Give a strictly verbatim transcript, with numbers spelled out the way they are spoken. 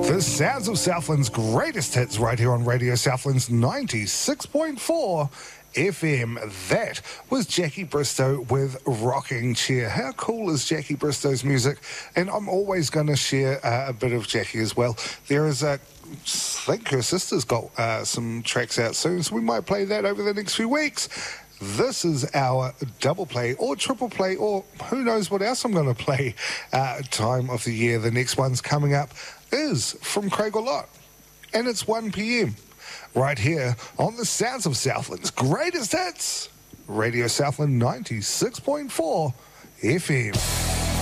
The sounds of Southland's greatest hits right here on Radio Southland's ninety-six point four F M. That was Jackie Bristow with Rocking Chair. How cool is Jackie Bristow's music? And I'm always going to share uh, a bit of Jackie as well. There is a, I think her sister's got uh, some tracks out soon, so we might play that over the next few weeks. This is our double play or triple play, or who knows what else I'm going to play uh, time of the year. The next one's coming up is from Craig Lott, and it's one p.m. right here on the sounds of Southland's greatest hits, Radio Southland ninety-six point four F M.